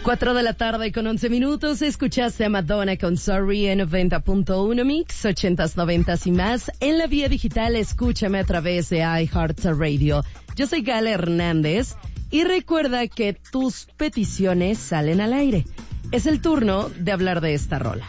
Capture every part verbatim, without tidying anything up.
Cuatro de la tarde con once minutos, escuchaste a Madonna con Sorry en noventa punto uno Mix, ochentas, noventas y más. En la vía digital, escúchame a través de iHeartRadio. Yo soy Gala Hernández y recuerda que tus peticiones salen al aire. Es el turno de hablar de esta rola.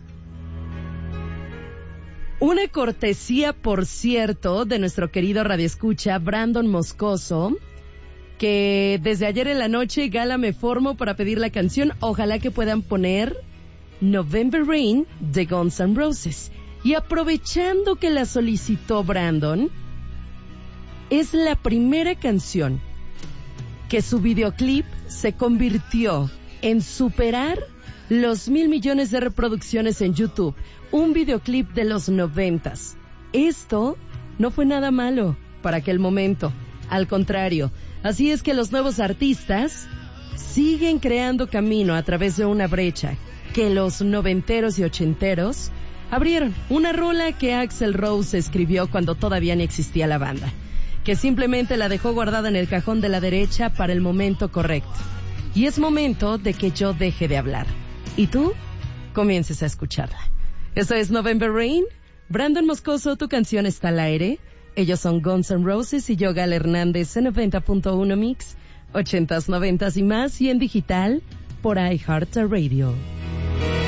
Una cortesía, por cierto, de nuestro querido radioescucha Brandon Moscoso, que desde ayer en la noche, Gala, me formo para pedir la canción. Ojalá que puedan poner November Rain de Guns N' Roses. Y aprovechando que la solicitó Brandon, es la primera canción que su videoclip se convirtió en superar los mil millones de reproducciones en YouTube. Un videoclip de los noventas. Esto no fue nada malo para aquel momento. Al contrario, así es que los nuevos artistas siguen creando camino a través de una brecha que los noventeros y ochenteros abrieron. Una rola que Axl Rose escribió cuando todavía ni existía la banda, que simplemente la dejó guardada en el cajón de la derecha para el momento correcto. Y es momento de que yo deje de hablar y tú comiences a escucharla. Esto es November Rain. Brandon Moscoso, tu canción está al aire. Ellos son Guns N' Roses y yo, Gala Hernández, en noventa punto uno Mix, ochentas, noventas y más, y en digital por iHeartRadio.